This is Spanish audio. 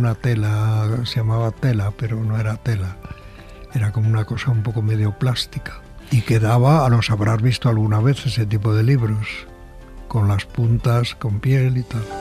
una tela, se llamaba tela, pero no era tela. Era como una cosa un poco medio plástica. Y quedaba, los habrás visto alguna vez, ese tipo de libros, con las puntas, con piel y tal.